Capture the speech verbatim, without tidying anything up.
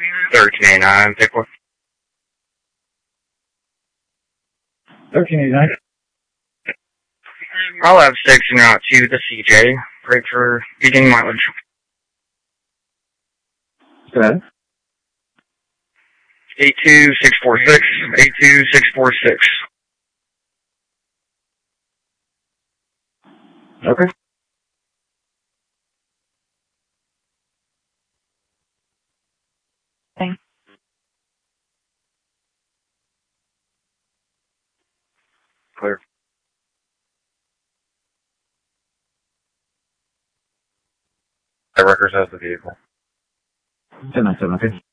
thirteen eighty-nine, pick one. thirteen eighty-nine. I'll have six and out to the C J. Break for beginning mileage. Go ahead. eight two six four six, eight two six four six. Okay. Thanks. Clear. That records has the vehicle. ten nine seven, okay.